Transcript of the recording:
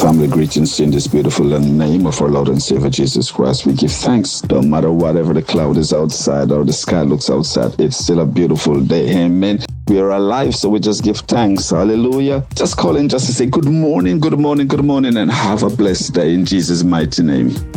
Family, greetings in this beautiful name of our Lord and Savior Jesus Christ. We give thanks no matter whatever the cloud is outside or the sky looks outside. It's still a beautiful day. Amen. We are alive, so we just give thanks. Hallelujah. Just call in just to say good morning, good morning, good morning, and have a blessed day in Jesus' mighty name.